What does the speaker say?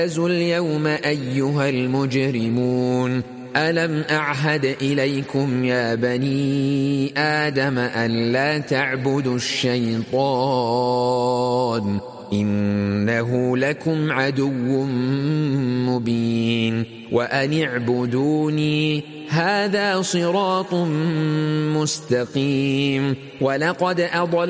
اليوم أيها المجرمون ألم أعهد إليكم يا بني آدم أن لا تعبدوا الشيطان إنه لكم عدو مبين وأن اعبدوني هذا صراط مستقيم ولقد أضل